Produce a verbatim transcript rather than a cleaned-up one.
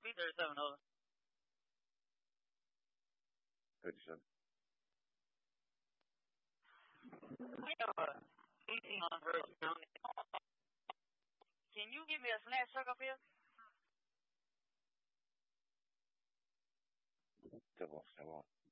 be thirty-seven of us. Thirty-seven. We have a eighteen on first down. Can you give me a snatch truck up here? C'est bon, c'est bon.